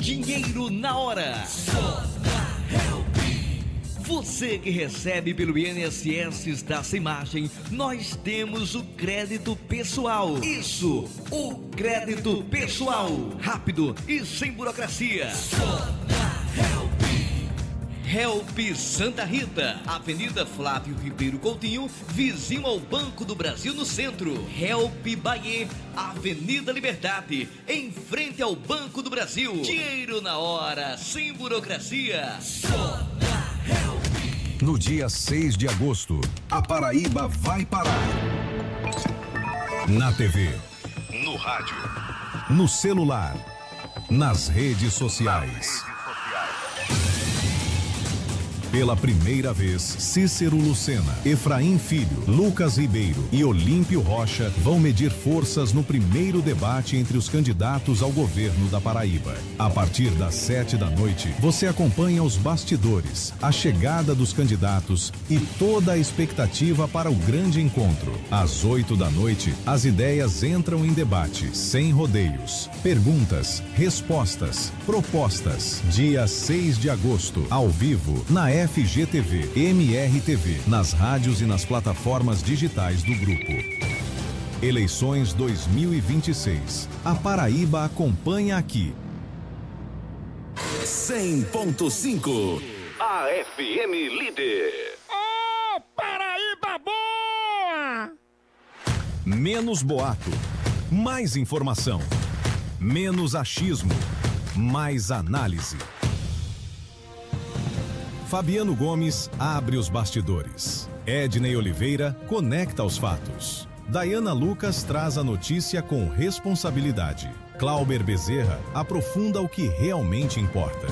Dinheiro na hora. Você que recebe pelo INSS está sem margem, nós temos o crédito pessoal. Isso, o crédito pessoal. Rápido e sem burocracia. Help Santa Rita, Avenida Flávio Ribeiro Coutinho, vizinho ao Banco do Brasil no centro. Help Bahia, Avenida Liberdade, em frente ao Banco do Brasil. Dinheiro na hora, sem burocracia. No dia 6 de agosto, a Paraíba vai parar. Na TV, no rádio, no celular, nas redes sociais. Pela primeira vez, Cícero Lucena, Efraim Filho, Lucas Ribeiro e Olímpio Rocha vão medir forças no primeiro debate entre os candidatos ao governo da Paraíba. A partir das 7 da noite, você acompanha os bastidores, a chegada dos candidatos e toda a expectativa para o grande encontro. Às 8 da noite, as ideias entram em debate, sem rodeios. Perguntas, respostas, propostas. Dia 6 de agosto, ao vivo, na FGTV, MRTV, nas rádios e nas plataformas digitais do grupo. Eleições 2026. A Paraíba acompanha aqui. 100.5 A FM Líder. Ô, Paraíba boa! Menos boato, mais informação. Menos achismo, mais análise. Fabiano Gomes abre os bastidores. Ednei Oliveira conecta os fatos. Dayana Lucas traz a notícia com responsabilidade. Clauber Bezerra aprofunda o que realmente importa.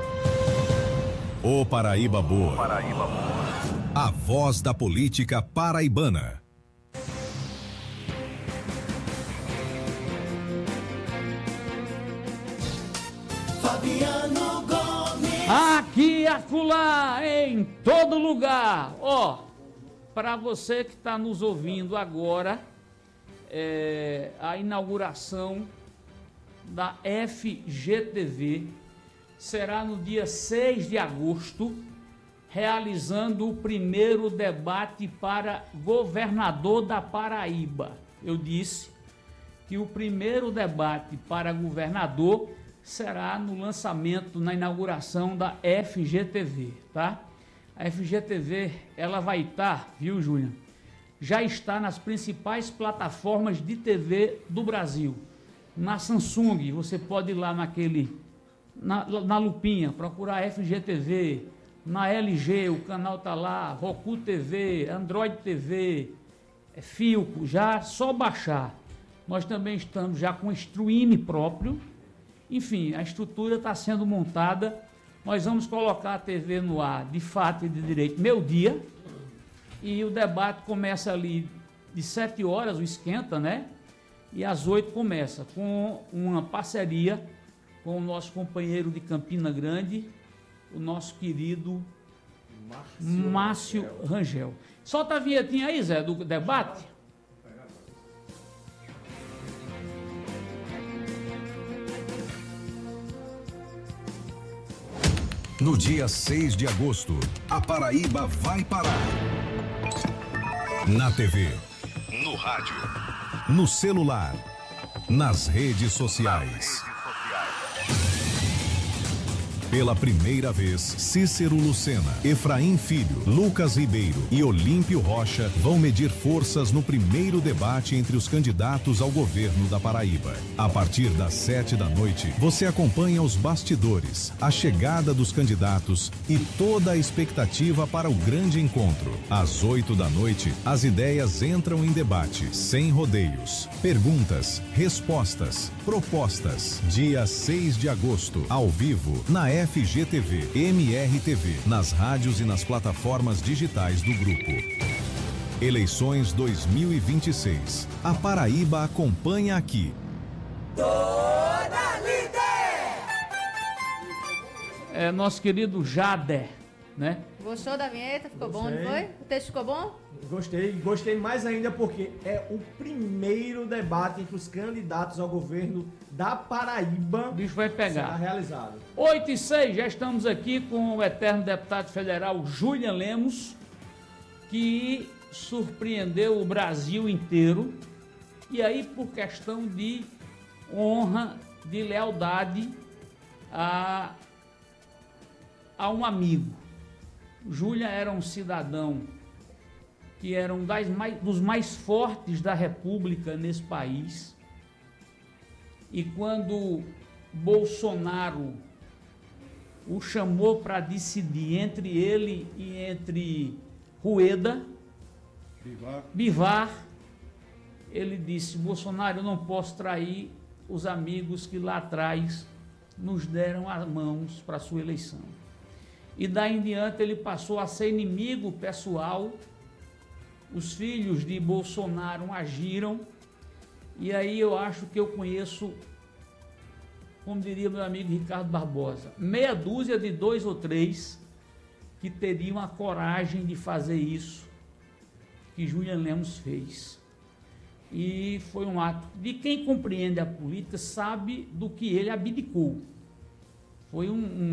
Ô Paraíba Boa. Paraíba Boa. A voz da política paraibana. Fabiano Gomes. Aqui, acolá, em todo lugar. Ó, para você que está nos ouvindo agora, a inauguração da FGTV será no dia 6 de agosto, realizando o primeiro debate para governador da Paraíba. Eu disse que o primeiro debate para governador será no lançamento, na inauguração da FGTV, tá? A FGTV, ela vai estar, viu, Júnior? Já está nas principais plataformas de TV do Brasil. Na Samsung, você pode ir lá na lupinha, procurar FGTV. Na LG, o canal tá lá, Roku TV, Android TV, Filco, já só baixar. Nós também estamos já com stream próprio. Enfim, a estrutura está sendo montada. Nós vamos colocar a TV no ar, de fato e de direito, meio-dia. E o debate começa ali de 7 horas, o esquenta, né? E às 8 começa, com uma parceria com o nosso companheiro de Campina Grande, o nosso querido Márcio Rangel. Solta a vinhetinha aí, Zé, do debate. No dia 6 de agosto, a Paraíba vai parar. Na TV, No rádio, no celular, nas redes sociais. Pela primeira vez, Cícero Lucena, Efraim Filho, Lucas Ribeiro e Olímpio Rocha vão medir forças no primeiro debate entre os candidatos ao governo da Paraíba. A partir das 7 da noite, você acompanha os bastidores, a chegada dos candidatos e toda a expectativa para o grande encontro. Às 8 da noite, as ideias entram em debate, sem rodeios. Perguntas, respostas, propostas. Dia 6 de agosto, ao vivo, na FGTV, MRTV, nas rádios e nas plataformas digitais do grupo. Eleições 2026. A Paraíba acompanha aqui. Toda líder! Nosso querido Jader, né? Gostou da vinheta? Ficou bom, Gostei. não foi? O texto ficou bom? Gostei mais ainda porque é o primeiro debate entre os candidatos ao governo da Paraíba O bicho vai que será pegar. realizado. 8h06, já estamos aqui com o eterno deputado federal Julian Lemos, que surpreendeu o Brasil inteiro. E aí, por questão de honra, de lealdade a um amigo. Julian era um cidadão que era um dos mais fortes da República nesse país. E quando Bolsonaro o chamou para decidir entre ele e entre Rueda, Bivar, ele disse: Bolsonaro, eu não posso trair os amigos que lá atrás nos deram as mãos para a sua eleição. E daí em diante ele passou a ser inimigo pessoal. Os filhos de Bolsonaro agiram. E aí eu acho que eu conheço, como diria meu amigo Ricardo Barbosa, meia dúzia de 2 ou 3 que teriam a coragem de fazer isso que Julian Lemos fez. E foi um ato de quem compreende a política, sabe do que ele abdicou. Foi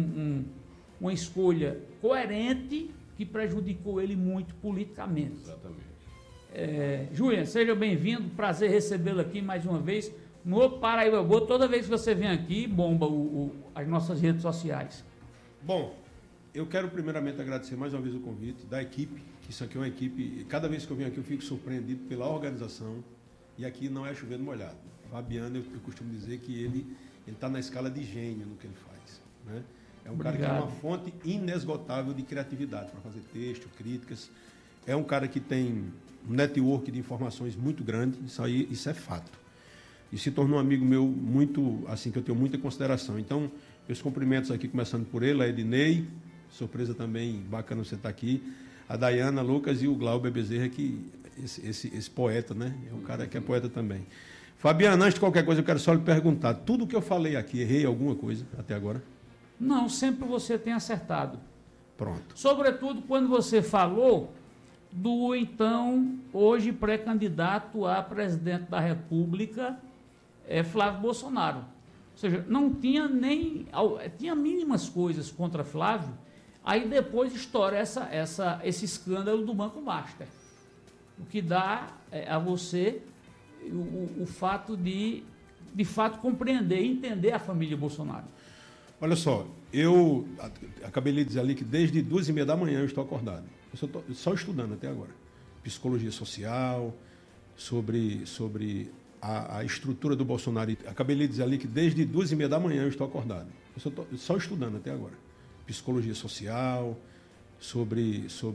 uma escolha coerente que prejudicou ele muito politicamente. Exatamente. Julian, seja bem-vindo, prazer recebê-lo aqui mais uma vez no Paraíba Boa. Toda vez que você vem aqui, bomba as nossas redes sociais. Bom, eu quero primeiramente agradecer mais uma vez o convite da equipe, que isso aqui é uma equipe, cada vez que eu venho aqui eu fico surpreendido pela organização, e aqui não é chovendo molhado. Fabiano, eu costumo dizer que ele está na escala de gênio no que ele faz, né? É um cara que é uma fonte inesgotável de criatividade para fazer texto, críticas. É um cara que tem um network de informações muito grande, isso é fato. E se tornou um amigo meu muito, assim, que eu tenho muita consideração. Então, meus cumprimentos aqui, começando por ele, a Ednei, surpresa também, bacana você estar aqui, a Dayana, Lucas e o Glauber Bezerra, que esse poeta, né? É um cara que é poeta também. Fabiano, antes de qualquer coisa, eu quero só lhe perguntar, tudo que eu falei aqui, errei alguma coisa até agora? Não, sempre você tem acertado. Pronto. Sobretudo quando você falou do então, hoje pré-candidato a presidente da República, Flávio Bolsonaro. Ou seja, não tinha tinha mínimas coisas contra Flávio, aí depois estoura esse escândalo do Banco Master. O que dá a você o fato de fato compreender e entender a família Bolsonaro. Olha só, eu acabei de dizer ali que desde 2h30 da manhã eu estou acordado. Eu estou só estudando até agora. Psicologia social, sobre a estrutura do Bolsonaro. Acabei de dizer ali que desde 2h30 da manhã eu estou acordado. Eu estou só estudando até agora. Psicologia social, sobre